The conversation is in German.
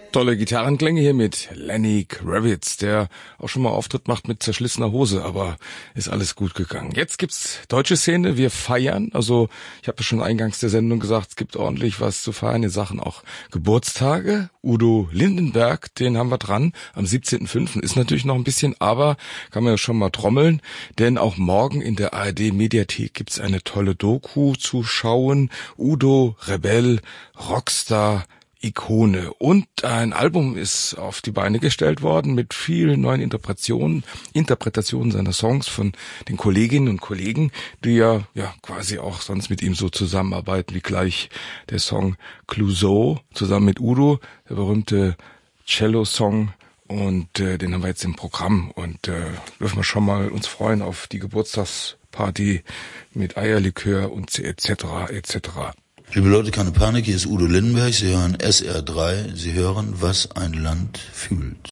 Tolle Gitarrenklänge hier mit Lenny Kravitz, der auch schon mal Auftritt macht mit zerschlissener Hose, aber ist alles gut gegangen. Jetzt gibt's deutsche Szene, wir feiern, also ich habe schon eingangs der Sendung gesagt, es gibt ordentlich was zu feiern in Sachen auch Geburtstage. Udo Lindenberg, den haben wir dran, am 17.05. ist natürlich noch ein bisschen, aber kann man ja schon mal trommeln, denn auch morgen in der ARD-Mediathek gibt's eine tolle Doku zu schauen. Udo, Rebell, Rockstar, Ikone. Und ein Album ist auf die Beine gestellt worden mit vielen neuen Interpretationen seiner Songs von den Kolleginnen und Kollegen, die ja quasi auch sonst mit ihm so zusammenarbeiten, wie gleich der Song Clouseau zusammen mit Udo, der berühmte Cello-Song. Und den haben wir jetzt im Programm und dürfen wir schon mal uns freuen auf die Geburtstagsparty mit Eierlikör und etc. etc. Liebe Leute, keine Panik, hier ist Udo Lindenberg, Sie hören SR3, Sie hören, was ein Land fühlt.